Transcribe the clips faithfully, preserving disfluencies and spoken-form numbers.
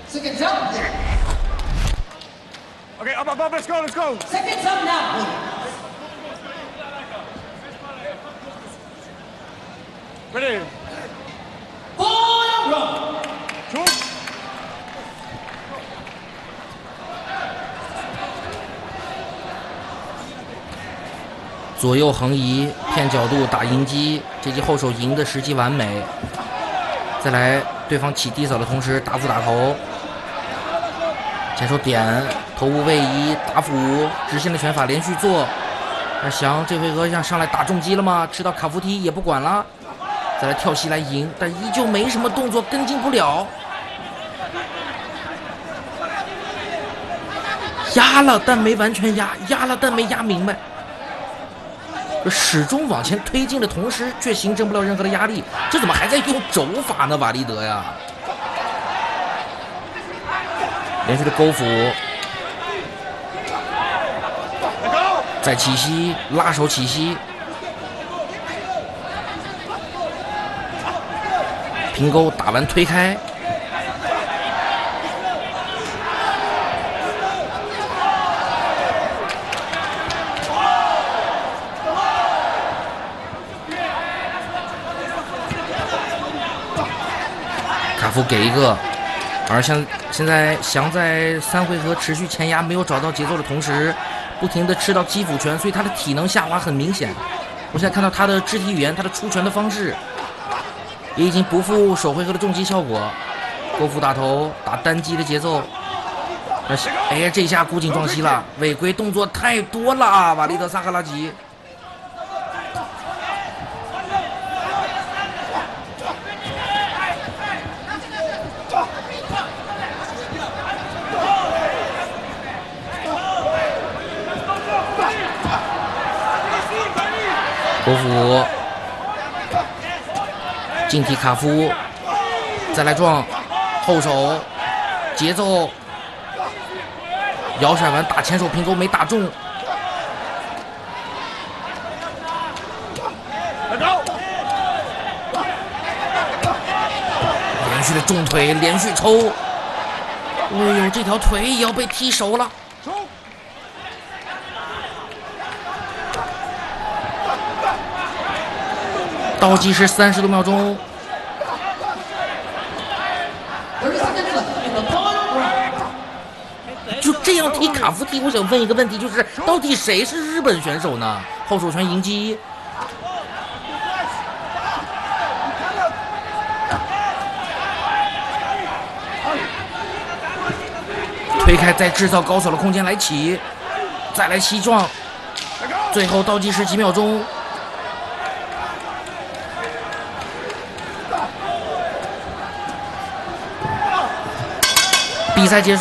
Seconds up. Okay, up, up, up, let's go, let's go. Seconds up now. Ready. Ball run. Two. 左右横移，骗角度打迎击，这记后手赢的时机完美。再来，对方起低扫的同时打斧打头，前手点头无位移，打斧直线的拳法连续做。那翔这回合想上来打重击了吗？吃到卡夫踢也不管了，再来跳膝来赢，但依旧没什么动作，跟进不了。压了，但没完全压，压了但没压明白。始终往前推进的同时，却形成不了任何的压力，这怎么还在用肘法呢？瓦利德呀，连续的勾斧，再起膝，拉手起膝，平勾打完推开。卡夫给一个，而像现在翔在三回合持续前压没有找到节奏的同时，不停的吃到击斧拳，所以他的体能下滑很明显。我现在看到他的肢体语言，他的出拳的方式也已经不负首回合的重击效果，勾斧打头打单击的节奏。哎呀，这一下古井撞膝了，违规动作太多了啊！瓦利德萨赫拉吉。勾斧，近体卡夫，再来撞，后手，节奏，摇闪完打前手平勾没打中，连续的重腿，连续抽，哎呦，这条腿也要被踢熟了。倒计时三十多秒钟，就这样踢卡夫踢。我想问一个问题，就是到底谁是日本选手呢？后手拳迎击，推开再制造高手的空间来起，再来膝撞，最后倒计时几秒钟。比赛结束，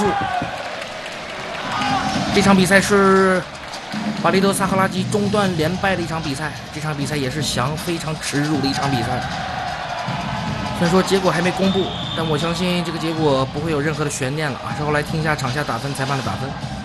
这场比赛是瓦利德萨赫拉基中断连败的一场比赛。这场比赛也是翔非常耻辱的一场比赛。虽然说结果还没公布，但我相信这个结果不会有任何的悬念了啊！稍后来听一下场下打分，裁判的打分。